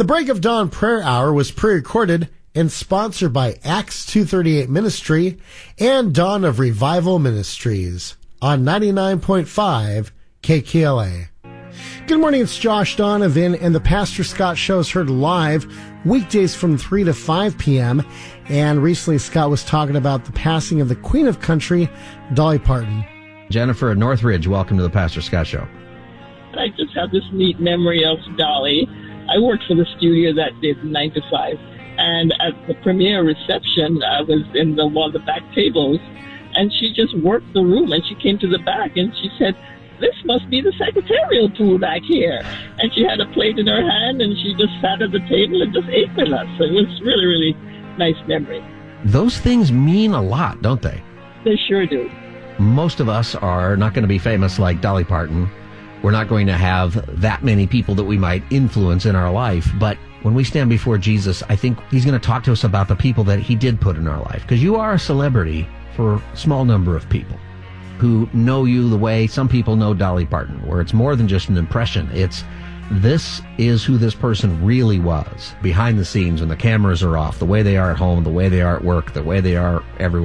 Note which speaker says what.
Speaker 1: The Break of Dawn Prayer Hour was pre-recorded and sponsored by Acts 238 Ministry and Dawn of Revival Ministries on 99.5 KKLA. Good morning, it's Josh Donovan, and the Pastor Scott Show is heard live weekdays from 3 to 5 p.m. And recently, Scott was talking about the passing of the Queen of Country, Dolly Parton.
Speaker 2: Jennifer at Northridge, welcome to the Pastor Scott Show.
Speaker 3: I just have this neat memory of Dolly. I worked for the studio that day from 9 to 5. And at the premiere reception, I was in one of the back tables, and she just worked the room, and she came to the back, and she said, "This must be the secretarial pool back here." And she had a plate in her hand, and she just sat at the table and just ate with us. So it was really, really nice memory.
Speaker 2: Those things mean a lot, don't they?
Speaker 3: They sure do.
Speaker 2: Most of us are not going to be famous like Dolly Parton. We're not going to have that many people that we might influence in our life, but when we stand before Jesus, I think he's going to talk to us about the people that he did put in our life. Because you are a celebrity for a small number of people who know you the way some people know Dolly Parton, where it's more than just an impression. It's, this is who this person really was behind the scenes when the cameras are off, the way they are at home, the way they are at work, the way they are everywhere.